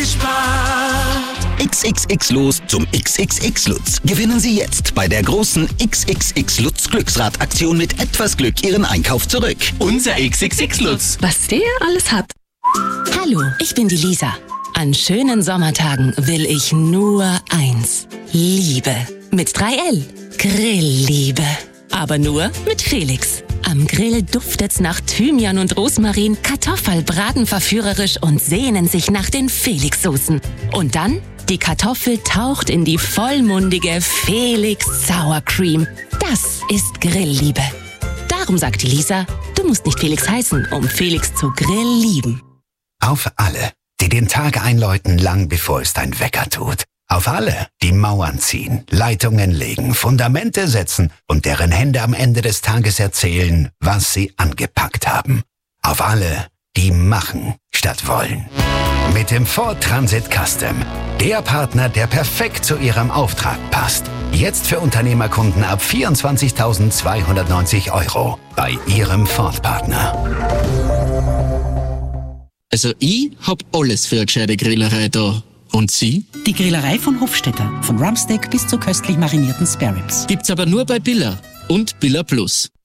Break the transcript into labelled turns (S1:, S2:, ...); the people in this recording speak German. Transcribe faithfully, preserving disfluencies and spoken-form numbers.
S1: X X X los zum X X X Lutz. Gewinnen Sie jetzt bei der großen X X X Lutz Glücksrad-Aktion mit etwas Glück Ihren Einkauf zurück.
S2: Unser X X X Lutz.
S3: Was der alles hat.
S4: Hallo, ich bin die Lisa. An schönen Sommertagen will ich nur eins. Liebe. Mit drei L. Grillliebe. Aber nur mit Felix. Am Grill duftet's nach Thymian und Rosmarin, Kartoffel braten verführerisch und sehnen sich nach den Felix-Soßen. Und dann, die Kartoffel taucht in die vollmundige Felix Sour Cream. Das ist Grillliebe. Darum sagt die Lisa, du musst nicht Felix heißen, um Felix zu Grill lieben.
S5: Auf alle, die den Tag einläuten, lang bevor es dein Wecker tut. Auf alle, die Mauern ziehen, Leitungen legen, Fundamente setzen und deren Hände am Ende des Tages erzählen, was sie angepackt haben. Auf alle, die machen statt wollen. Mit dem Ford Transit Custom. Der Partner, der perfekt zu Ihrem Auftrag passt. Jetzt für Unternehmerkunden ab vierundzwanzigtausendzweihundertneunzig Euro bei Ihrem Ford-Partner.
S2: Also ich hab alles für eine gescheite Grillerei da. Und Sie?
S6: Die Grillerei von Hofstetter. Von Rumpsteak bis zu köstlich marinierten Spare Ribs.
S2: Gibt's aber nur bei Billa und Billa Plus.